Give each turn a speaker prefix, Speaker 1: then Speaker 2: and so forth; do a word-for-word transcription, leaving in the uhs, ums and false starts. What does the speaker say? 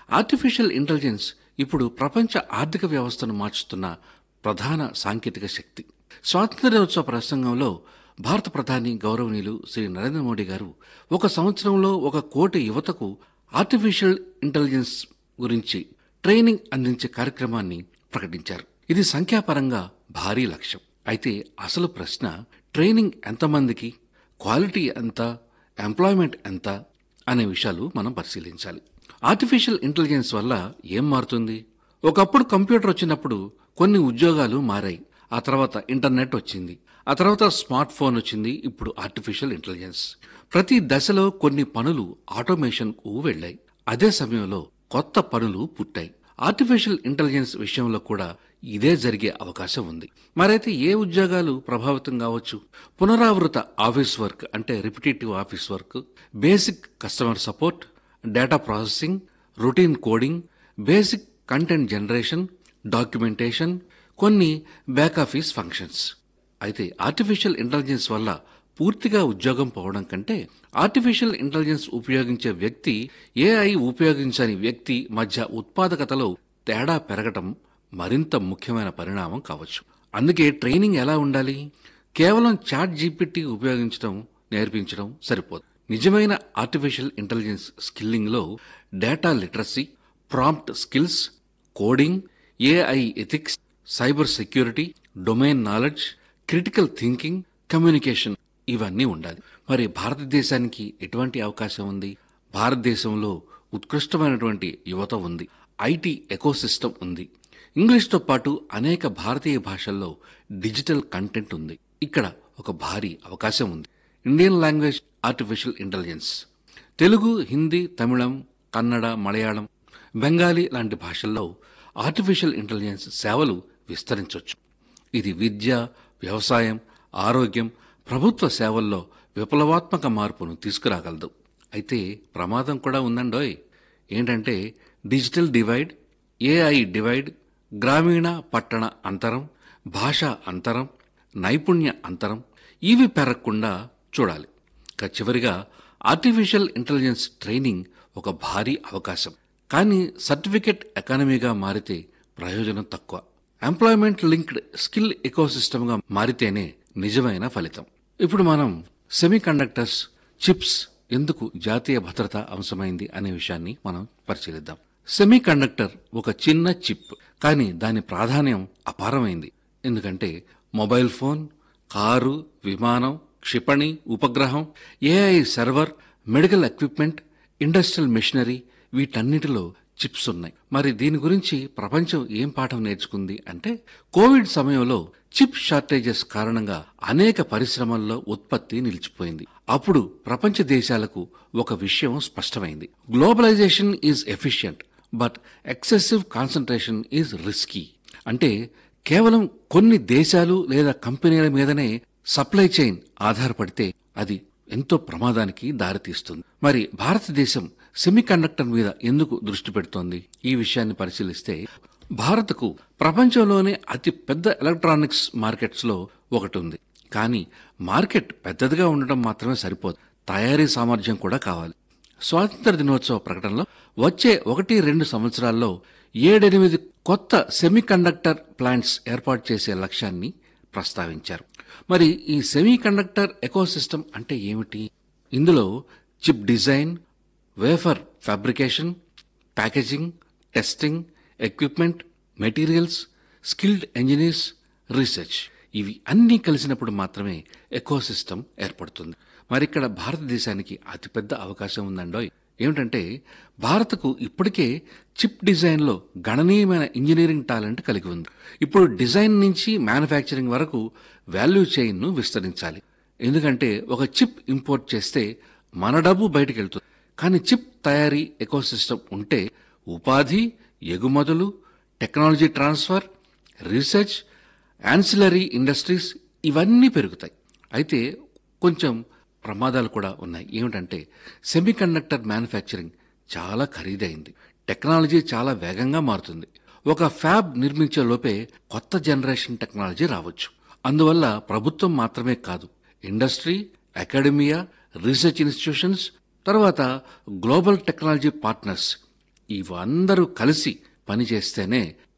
Speaker 1: Artificial intelligence ఇప్పుడు ప్రపంచ ఆర్థిక వ్యవస్థను మార్చుతున్న ప్రధాన సాంకేతిక శక్తి. స్వాతంత్ర్య దినోత్సవ ప్రసంగంలో భారత ప్రధాని గౌరవనీయులు శ్రీ నరేంద్ర మోడీ గారు ఒక సంవత్సరంలో ఒక కోటి యువతకు ఆర్టిఫిషియల్ ఇంటెలిజెన్స్ గురించి ట్రైనింగ్ అందించే కార్యక్రమాన్ని ప్రకటించారు. ఇది సంఖ్యాపరంగా భారీ లక్ష్యం. అయితే అసలు ప్రశ్న, ట్రైనింగ్ ఎంతమందికి, క్వాలిటీ ఎంత, ఎంప్లాయ్మెంట్ ఎంత అనే విషయాలు మనం పరిశీలించాలి. ఆర్టిఫిషియల్ ఇంటెలిజెన్స్ వల్ల ఏం మారుతుంది? ఒకప్పుడు కంప్యూటర్ వచ్చినప్పుడు కొన్ని ఉద్యోగాలు మారాయి. ఆ తర్వాత ఇంటర్నెట్ వచ్చింది. ఆ తర్వాత స్మార్ట్ ఫోన్ వచ్చింది. ఇప్పుడు ఆర్టిఫిషియల్ ఇంటెలిజెన్స్. ప్రతి దశలో కొన్ని పనులు ఆటోమేషన్ కు వెళ్ళాయి. అదే సమయంలో కొత్త పనులు పుట్టాయి. ఆర్టిఫిషియల్ ఇంటెలిజెన్స్ విషయంలో కూడా ఇదే జరిగే అవకాశం ఉంది. మరైతే ఏ ఉద్యోగాలు ప్రభావితం కావచ్చు? పునరావృత ఆఫీస్ వర్క్ అంటే repetitive office work, basic customer support, data processing, routine coding, basic content generation, documentation, కొన్ని బ్యాక్ ఆఫీస్ ఫంక్షన్స్. అయితే ఆర్టిఫిషియల్ ఇంటెలిజెన్స్ వల్ల పూర్తిగా ఉద్యోగం పోవడం కంటే ఆర్టిఫిషియల్ ఇంటెలిజెన్స్ ఉపయోగించే వ్యక్తి, ఏఐ ఉపయోగించని వ్యక్తి మధ్య ఉత్పాదకతలో తేడా పెరగటం మరింత ముఖ్యమైన పరిణామం కావచ్చు. అందుకే ట్రైనింగ్ ఎలా ఉండాలి? కేవలం చాట్ జీపీటీ ఉపయోగించడం నేర్పించడం సరిపోదు. నిజమైన artificial intelligence స్కిల్లింగ్లో data literacy, prompt skills, coding, AI ethics, cyber security, domain knowledge, critical thinking, communication ఇవన్నీ ఉండాలి. మరి భారతదేశానికి ఎటువంటి అవకాశం ఉంది? భారతదేశంలో ఉత్కృష్టమైనటువంటి యువత ఉంది. ఐటీ ఎకోసిస్టమ్ ఉంది. ఇంగ్లీష్తో పాటు అనేక భారతీయ భాషల్లో డిజిటల్ కంటెంట్ ఉంది. ఇక్కడ ఒక భారీ అవకాశం ఉంది. Indian language artificial intelligence. Telugu, Hindi, తమిళం, కన్నడ, మలయాళం, బెంగాలీ లాంటి భాషల్లో ఆర్టిఫిషియల్ ఇంటెలిజెన్స్ సేవలు విస్తరించవచ్చు. ఇది విద్య, వ్యవసాయం, ఆరోగ్యం, ప్రభుత్వ సేవల్లో విప్లవాత్మక మార్పును తీసుకురాగలదు. అయితే ప్రమాదం కూడా ఉందండోయ్. ఏంటంటే డిజిటల్ డివైడ్, ఏఐ డివైడ్, గ్రామీణ పట్టణ అంతరం, భాషా అంతరం, నైపుణ్య అంతరం ఇవి పెరగకుండా చూడాలి. ఇక చివరిగా ఆర్టిఫిషియల్ ఇంటెలిజెన్స్ ట్రైనింగ్ ఒక భారీ అవకాశం. కానీ సర్టిఫికెట్ ఎకానమీగా మారితే ప్రయోజనం తక్కువ. ఎంప్లాయ్మెంట్ లింక్డ్ స్కిల్ ఎకోసిస్టమ్గా మారితేనే నిజమైన ఫలితం. ఇప్పుడు మనం సెమీ కండక్టర్స్, చిప్స్ ఎందుకు జాతీయ భద్రతా అంశమైంది అనే విషయాన్ని మనం పరిశీలిద్దాం. సెమీ కండక్టర్ ఒక చిన్న చిప్, కానీ దాని ప్రాధాన్యం అపారమైంది. ఎందుకంటే మొబైల్ ఫోన్, కారు, విమానం, క్షిపణి, ఉపగ్రహం, AI server, medical equipment, industrial machinery వీటన్నిటిలో చిప్స్ ఉన్నాయి. మరి దీని గురించి ప్రపంచం ఏం పాఠం నేర్చుకుంది అంటే, కోవిడ్ సమయంలో చిప్ షార్టేజెస్ కారణంగా అనేక పరిశ్రమల్లో ఉత్పత్తి నిలిచిపోయింది. అప్పుడు ప్రపంచ దేశాలకు ఒక విషయం స్పష్టమైంది. Globalisation is efficient but excessive concentration is risky. అంటే కేవలం కొన్ని దేశాలు లేదా కంపెనీల మీదనే సప్లై చైన్ ఆధారపడితే అది ఎంతో ప్రమాదానికి దారితీస్తుంది. మరి భారతదేశం సెమీ కండక్టర్ మీద ఎందుకు దృష్టి పెడుతోంది? ఈ విషయాన్ని పరిశీలిస్తే భారత్కు ప్రపంచంలోనే అతి పెద్ద ఎలక్ట్రానిక్స్ మార్కెట్స్ లో ఒకటి ఉంది. కానీ మార్కెట్ పెద్దదిగా ఉండటం మాత్రమే సరిపోదు, తయారీ సామర్థ్యం కూడా కావాలి. స్వాతంత్ర దినోత్సవ ప్రకటనలో వచ్చే ఒకటి రెండు సంవత్సరాల్లో ఏడెనిమిది కొత్త సెమీ కండక్టర్ ప్లాంట్స్ ఏర్పాటు చేసే లక్ష్యాన్ని ప్రస్తావించారు. మరి ఈ సెమీ కండక్టర్ ఎకోసిస్టమ్ అంటే ఏమిటి? ఇందులో chip design, wafer fabrication, packaging, testing, equipment, materials, skilled engineers, research ఇవి అన్నీ కలిసినప్పుడు మాత్రమే ఎకోసిస్టమ్ ఏర్పడుతుంది. మరి ఇక్కడ భారతదేశానికి అతిపెద్ద అవకాశం ఉందండోయ్. ఏమిటంటే భారత్కు ఇప్పటికే చిప్ డిజైన్లో గణనీయమైన ఇంజనీరింగ్ టాలెంట్ కలిగి ఉంది. ఇప్పుడు డిజైన్ నుంచి మ్యానుఫ్యాక్చరింగ్ వరకు వాల్యూ చైన్ను విస్తరించాలి. ఎందుకంటే ఒక చిప్ ఇంపోర్ట్ చేస్తే మన డబ్బు బయటకు వెళ్తుంది. కానీ చిప్ తయారీ ఎకోసిస్టమ్ ఉంటే ఉపాధి, ఎగుమతులు, technology transfer, research, ancillary industries ఇవన్నీ పెరుగుతాయి. అయితే కొంచెం ప్రమాదాలు కూడా ఉన్నాయి. ఏమిటంటే సెమీ కండక్టర్ మ్యానుఫ్యాక్చరింగ్ చాలా ఖరీదైంది. టెక్నాలజీ చాలా వేగంగా మారుతుంది. ఒక ఫ్యాబ్ నిర్మించే లోపే కొత్త జనరేషన్ టెక్నాలజీ రావచ్చు. అందువల్ల ప్రభుత్వం మాత్రమే కాదు, ఇండస్ట్రీ, అకాడమియా, రీసెర్చ్ ఇన్స్టిట్యూషన్స్, తర్వాత గ్లోబల్ టెక్నాలజీ పార్ట్నర్స్ ఇవందరూ కలిసి పనిచేస్తేనే